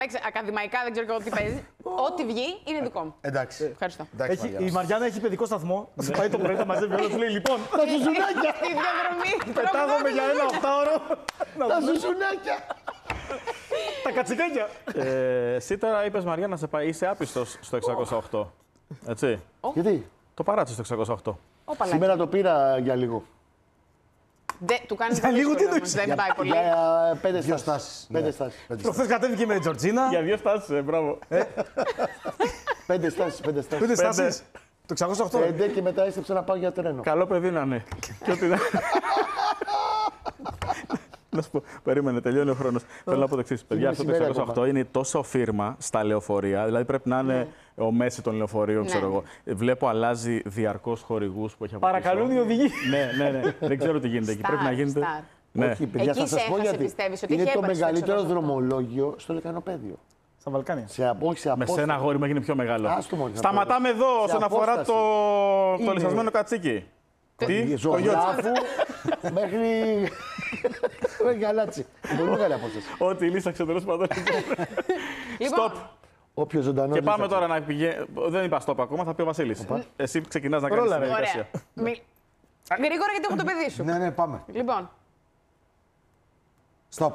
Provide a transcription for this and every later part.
Ακαδημαϊκά δεν ξέρω τι παίζει. Ό,τι βγει είναι δικό μου. Εντάξει. Ευχαριστώ. Η Μαριάννα έχει παιδικό σταθμό. Να σε πάει το πρωί, τα μαζεύει όλα. Του λέει λοιπόν. Τα ζουζουνάκια! Στη διαδρομή. Πετάγομαι για ένα οχτάωρο. Τα ζουζουνάκια! Τα κατσικάκια. Εσύ τώρα είπες, Μαριά, να σε πάει. Είσαι άπιστος στο 608. Έτσι. Γιατί? Το παράτησε στο 608. Σήμερα το πήρα για λίγο. Του κάνει Για λίγο τι εννοείς? δεν πάει πολύ. Για 5 Δύο στάσεις. στάσεις. 5 Προχθές κατέβηκε με Τζορτζίνα. Για 2 στάσεις, μπράβο. στάσεις. 5 στάσεις. Το 608. 5 και μετά έστρεψα να πάω για τρένο. Καλό παιδί να είναι. Και ό,τι να σου πω, περίμενε, τελειώνει ο χρόνος. Θέλω να πω το εξής. Παιδιά, αυτό το 608 είναι τόσο φίρμα στα λεωφορεία, δηλαδή πρέπει να είναι ο μέση των λεωφορείων, ξέρω εγώ. Βλέπω αλλάζει διαρκώς χορηγούς που έχει από πίσω. Παρακαλούν οι οδηγοί. Ναι. Δεν ξέρω τι γίνεται εκεί. Πρέπει να γίνεται. Ναι. Όχι, παιδιά, θα σας πω γιατί. Είναι το μεγαλύτερο δρομολόγιο στο λεκανοπέδιο. Στα Βαλκάνια. Όχι σε Με απόσταση. σένα αγόρι μου έγινε πιο μεγάλο. Άστο μόνο, Σταματάμε εδώ όσον αφορά απόσταση. το λυσασμένο κατσίκι. Τι, Ζωγράφου μέχρι γαλάτσι. Πολύ μεγάλη απόσταση. Ό,τι λύσαξε τέλος πάντων. Λοιπόν, Stop. Όποιο ζωντανό. Και πάμε τώρα να πηγαίνουμε. Δεν είπα stop ακόμα, θα πει ο Βασίλης. Εσύ ξεκινάς να κάνεις τη διαδικασία. ωραία. Γρήγορα γιατί έχω το παιδί σου. Ναι, πάμε. Λοιπόν, Stop.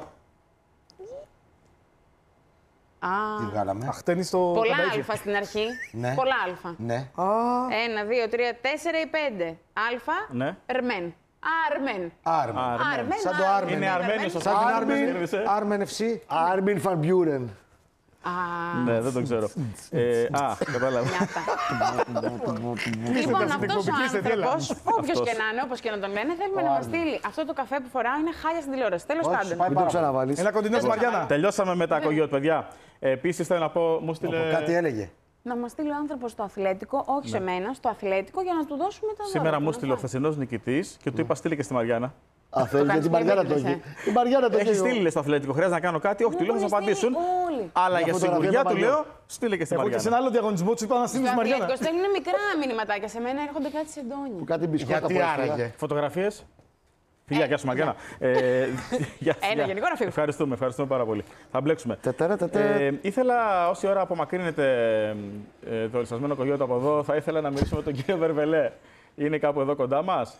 α, Τι βγάλαμε. Χτένει στο. πολλά καντάκι. αλφα στην αρχή. Ναι. Πολλά αλφα. Ναι. 1, 2, 3, 4 ή 5. Αλφα, Ναι. Ρμέν. Αρμέν. Άρμεν. Αρμέν. Σαν το Άρμεν. Είναι Αρμένιος ο Σαν την Άρμεν. Άρμεν FC. Άρμιν Φαν Μπιούρεν. Ναι, δεν το ξέρω. Κατάλαβα. Λοιπόν, αυτό ο κλείστε, τι άνθρωπο, έλα. όποιο και να είναι, όπω και να τον λένε, θέλουμε να μα στείλει. Αυτό το καφέ που φοράω είναι χάλια στην τηλεόραση. Τέλο πάντων. Πάει Μην το πάρα ξαναβάλεις. Ένα κοντινό στη Μαριάννα. Τελειώσαμε με τα κογιότ, παιδιά. Επίσης θέλω να πω, μου στείλε. Κάτι έλεγε. Να μα στείλει ο άνθρωπο στο αθλέτικο, όχι σε μένα, στο αθλέτικο για να του δώσουμε τα δώρα. Σήμερα του, μου να στείλε ο πάει. χθεσινός νικητής και του είπα στείλε και στη Μαριάννα. Θέλει γιατί η κάνεις Μαριάννα το πολύ έχει. Η Μαριάννα το Έχει έχει. στείλει λέει, στο αθλητικό, χρειάζεται να κάνω κάτι. Όχι, του λέω θα σου έχουν απαντήσουν. στείλει όλοι. Αλλά Μια για φωτογραφία σιγουριά του Παπαγιώτη. λέω στείλε και στη Εγώ και σε Μαριάννα. ένα άλλο διαγωνισμό του είπα να στείλει Στο στη Μαριάννα. αθλητικό στέλνουν μικρά μηνυματάκια. Σε μένα έρχονται κάτι σεντόνια. Κάτι μπισκότα Γιατί από έστειλα. άραγε. Φωτογραφίες. Φιλιά, γεια σου Μαριάννα. Ένα γενικό να φύγω. Ευχαριστούμε πάρα πολύ. Θα μπλέξουμε. Τετέρα. Ήθελα, όση ώρα απομακρύνεται το λυσασμένο κογιότο από εδώ, θα ήθελα να μιλήσουμε με τον κύριο Βερβελέ. Είναι κάπου εδώ κοντά μας.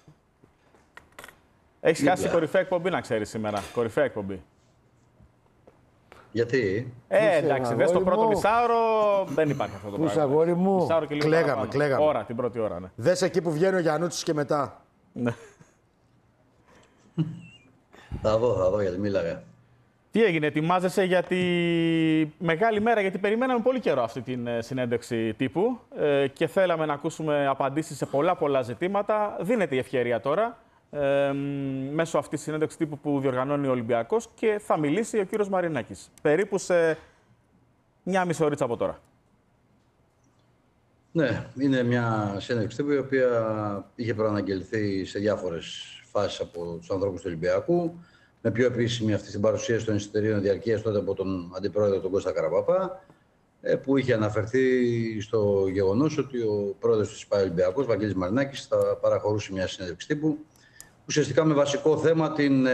Έχεις χάσει κορυφαία εκπομπή, να ξέρεις σήμερα. Κορυφαία εκπομπή. Γιατί? Εντάξει, δες το αγόρι πρώτο μου. μισάωρο, δεν υπάρχει αυτό το Πούς πράγμα. αγόρι μου. Μισάωρο και λίγο παραπάνω. Κλαίγαμε. Ώρα, την πρώτη ώρα, ναι. Δες εκεί που βγαίνει ο Γιαννούτσης και μετά. Ναι. Θα δω γιατί μίλαγα. Τι έγινε, ετοιμάζεσαι για τη μεγάλη μέρα, γιατί περιμέναμε πολύ καιρό αυτή την συνέντευξη τύπου και θέλαμε να ακούσουμε απαντήσεις σε πολλά ζητήματα. Δίνεται η ευκαιρία τώρα μέσω αυτής της συνέντευξης τύπου που διοργανώνει ο Ολυμπιακός και θα μιλήσει ο κύριος Μαρινάκης. Περίπου σε μια μισή ωρίτσα από τώρα. Ναι, είναι μια συνέντευξη τύπου η οποία είχε προαναγγελθεί σε διάφορες φάσεις από τους ανθρώπους του Ολυμπιακού. Με πιο επίσημη αυτή την παρουσίαση των εισιτηρίων διαρκείας τότε από τον Αντιπρόεδρο τον Κώστα Καραπαπά, που είχε αναφερθεί στο γεγονός ότι ο πρόεδρος του ΣΠΑ Ολυμπιακός, Βαγγέλης Μαρινάκης, θα παραχωρούσε μια συνέντευξη τύπου, ουσιαστικά με βασικό θέμα την,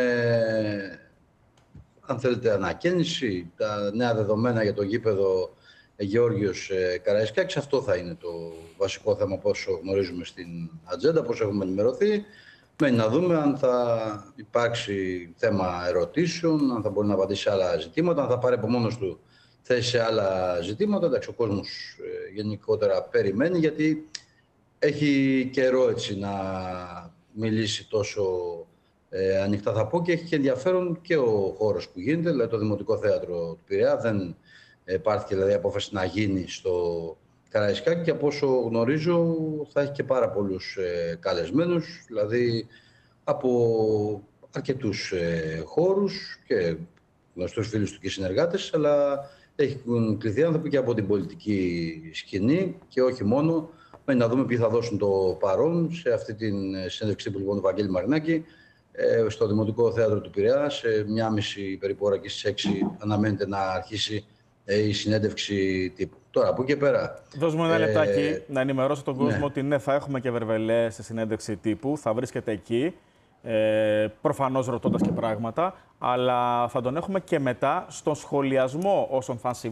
αν θέλετε, ανακαίνιση, τα νέα δεδομένα για το γήπεδο Γεώργιος Καραϊσκάκης. Αυτό θα είναι το βασικό θέμα, όπως γνωρίζουμε στην ατζέντα, όπως έχουμε ενημερωθεί. Μένει να δούμε αν θα υπάρξει θέμα ερωτήσεων, αν θα μπορεί να απαντήσει σε άλλα ζητήματα, αν θα πάρει από μόνος του θέση σε άλλα ζητήματα. Εντάξει, ο κόσμος γενικότερα περιμένει, γιατί έχει καιρό έτσι να μιλήσει τόσο ανοιχτά, θα πω, και έχει και ενδιαφέρον και ο χώρος που γίνεται, δηλαδή το Δημοτικό Θέατρο του Πειραιά. Δεν υπάρχει δηλαδή απόφαση να γίνει στο Καραϊσκάκη και από όσο γνωρίζω θα έχει και πάρα πολλούς καλεσμένους, δηλαδή από αρκετούς χώρους και γνωστούς φίλους του και συνεργάτες, αλλά έχουν κληθεί άνθρωποι και από την πολιτική σκηνή και όχι μόνο. Μένει να δούμε ποιοι θα δώσουν το παρόν σε αυτή την συνέντευξη που λοιπόν του Βαγγέλη Μαρινάκη στο Δημοτικό Θέατρο του Πειραιά. Σε 1,5 περίπου ώρα και στις 6 αναμένεται να αρχίσει η συνέντευξη τύπου. Τώρα, από εκεί και πέρα. Δώσ' μου ένα λεπτάκι να ενημερώσω τον κόσμο ναι. ότι ναι, θα έχουμε και Βερβελέ σε συνέντευξη τύπου, θα βρίσκεται εκεί. προφανώς ρωτώντας και πράγματα, αλλά θα τον έχουμε και μετά στον σχολιασμό όσων θα